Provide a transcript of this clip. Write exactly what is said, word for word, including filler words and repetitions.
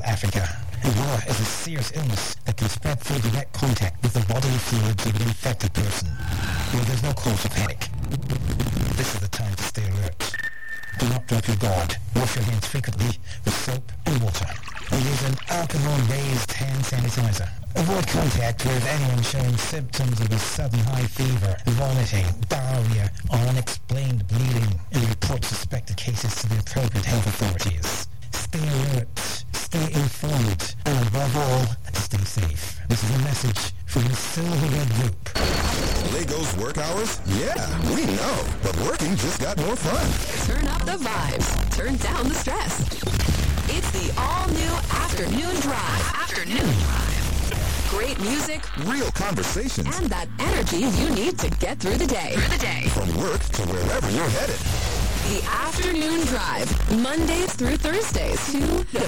Africa. Ebola is a serious illness that can spread through direct contact with the bodily fluids of an infected person. Well, there's no cause for panic. This is the time to stay alert. Do not drop your guard. Wash your hands frequently with soap and water. And use an alcohol-based hand sanitizer. Avoid contact with anyone showing symptoms of a sudden high fever, vomiting, diarrhea, or unexplained bleeding, and report suspected cases to the appropriate health authorities. Stay alert, stay informed, and above all, stay safe. This is a message from the Silver Red Group. Legos work hours? Yeah, we know, but working just got more fun. Turn up the vibes, turn down the stress. It's the all-new Afternoon Drive. Afternoon Drive. Great music, real conversations, and that energy you need to get through the day. Through the day. From work to wherever you're headed. The Afternoon Drive, Mondays through Thursdays, two to